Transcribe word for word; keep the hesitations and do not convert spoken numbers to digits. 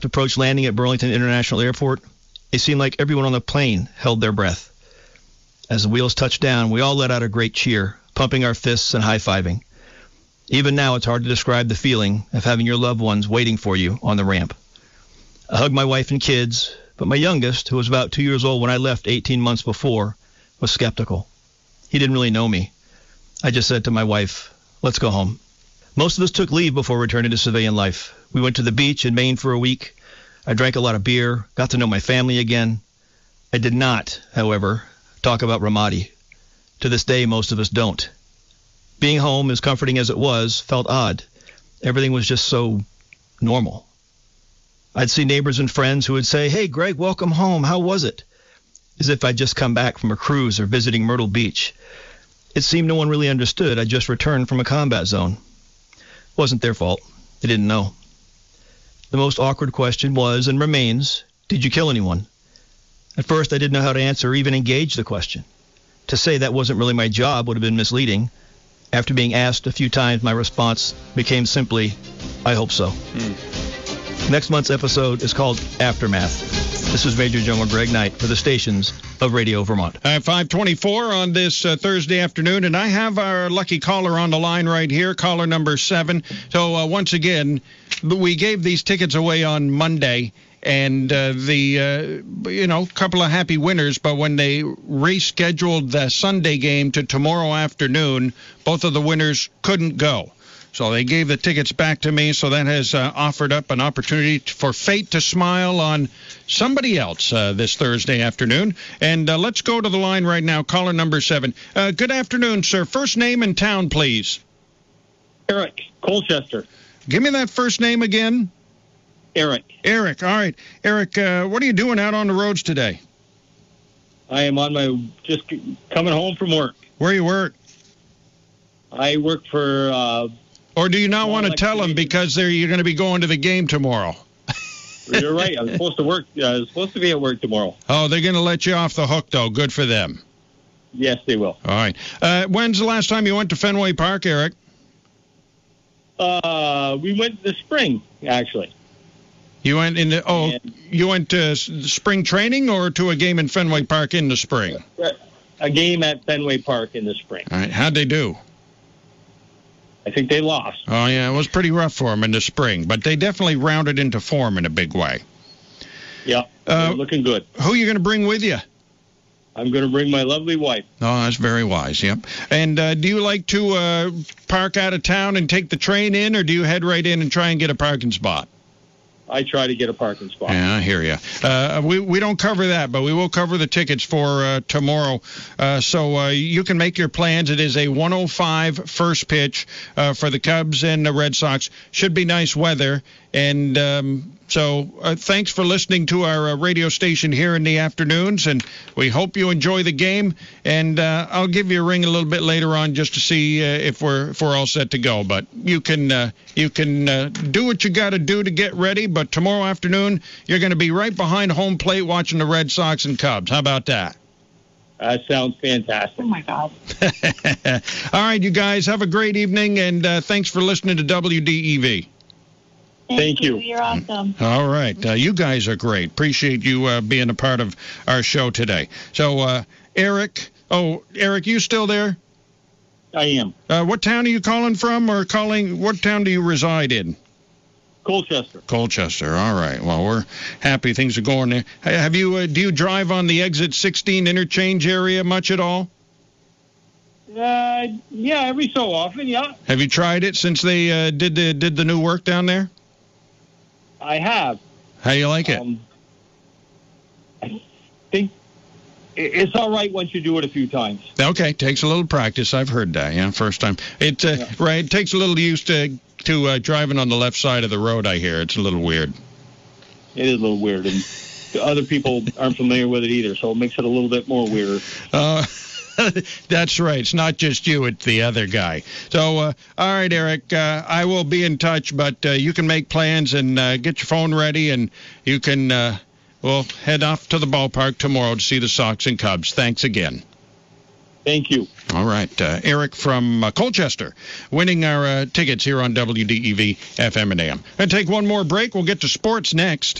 approached landing at Burlington International Airport, it seemed like everyone on the plane held their breath. As the wheels touched down, we all let out a great cheer, pumping our fists and high-fiving. Even now, it's hard to describe the feeling of having your loved ones waiting for you on the ramp. I hugged my wife and kids, but my youngest, who was about two years old when I left eighteen months before, was skeptical. He didn't really know me. I just said to my wife, let's go home. Most of us took leave before returning to civilian life. We went to the beach in Maine for a week. I drank a lot of beer, got to know my family again. I did not, however, talk about Ramadi. To this day, most of us don't. Being home, as comforting as it was, felt odd. Everything was just so normal. I'd see neighbors and friends who would say, hey, Greg, welcome home. How was it? As if I'd just come back from a cruise or visiting Myrtle Beach. It seemed no one really understood. I'd just returned from a combat zone. It wasn't their fault. They didn't know. The most awkward question was, and remains, did you kill anyone? At first, I didn't know how to answer or even engage the question. To say that wasn't really my job would have been misleading. After being asked a few times, my response became simply, I hope so. Mm. Next month's episode is called Aftermath. This is Major General Greg Knight for the stations of Radio Vermont. Uh, five twenty-four on this uh, Thursday afternoon, and I have our lucky caller on the line right here, caller number seven. So uh, once again, we gave these tickets away on Monday, and uh, the, uh, you know, couple of happy winners, but when they rescheduled the Sunday game to tomorrow afternoon, both of the winners couldn't go. So they gave the tickets back to me, so that has uh, offered up an opportunity for fate to smile on somebody else uh, this Thursday afternoon. And uh, let's go to the line right now, caller number seven. Uh, good afternoon, sir. First name and town, please. Eric, Colchester. Give me that first name again. Eric. Eric, all right. Eric, uh, what are you doing out on the roads today? I am on my, just coming home from work. Where you work? I work for... Uh, Or do you not want to tell them because they're, you're going to be going to the game tomorrow? You're right. I was supposed to work. I was supposed to be at work tomorrow. Oh, they're going to let you off the hook, though. Good for them. Yes, they will. All right. Uh, when's the last time you went to Fenway Park, Eric? Uh, we went this spring, actually. You went in the, oh, and you went to spring training or to a game in Fenway Park in the spring? A game at Fenway Park in the spring. All right. How'd they do? I think they lost. Oh, yeah, it was pretty rough for them in the spring, but they definitely rounded into form in a big way. Yeah, uh, looking good. Who are you going to bring with you? I'm going to bring my lovely wife. Oh, that's very wise, yep. And uh, do you like to uh, park out of town and take the train in, or do you head right in and try and get a parking spot? I try to get a parking spot. Yeah, I hear you. Uh, we we don't cover that, but we will cover the tickets for uh, tomorrow. Uh, so uh, you can make your plans. It is a one oh five first pitch uh, for the Cubs and the Red Sox. Should be nice weather. And um, so uh, thanks for listening to our uh, radio station here in the afternoons, and we hope you enjoy the game. And uh, I'll give you a ring a little bit later on just to see uh, if we're if we're all set to go. But you can uh, you can uh, do what you got to do to get ready. But tomorrow afternoon you're going to be right behind home plate watching the Red Sox and Cubs. How about that? That sounds fantastic. Oh my God! All right, you guys have a great evening, and uh, thanks for listening to W D E V. Thank you. You're awesome. All right. Uh, you guys are great. Appreciate you uh, being a part of our show today. So, uh, Eric, oh, Eric, you still there? I am. Uh, what town are you calling from, or calling, what town do you reside in? Colchester. Colchester. All right. Well, we're happy things are going there. Have you, uh, do you drive on the exit sixteen interchange area much at all? Uh, yeah, every so often, yeah. Have you tried it since they uh, did the did the new work down there? I have. How do you like it? Um, I think it's all right once you do it a few times. Okay, takes a little practice. I've heard that. Yeah, first time. It uh, yeah. right. It takes a little use to to uh, driving on the left side of the road. I hear it's a little weird. It is a little weird, and other people aren't familiar with it either, so it makes it a little bit more weirder. Uh, That's right. It's not just you. It's the other guy. So, uh, all right, Eric, uh, I will be in touch, but uh, you can make plans and uh, get your phone ready, and you can, uh, well, head off to the ballpark tomorrow to see the Sox and Cubs. Thanks again. Thank you. All right. Uh, Eric from uh, Colchester winning our uh, tickets here on W D E V F M and A M. And take one more break. We'll get to sports next.